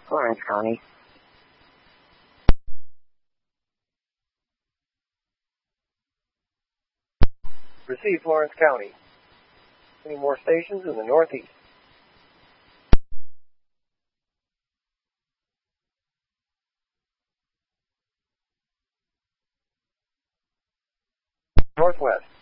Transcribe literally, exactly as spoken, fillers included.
Florence County. Receive Florence County. Any more stations in the Northeast? Northwest.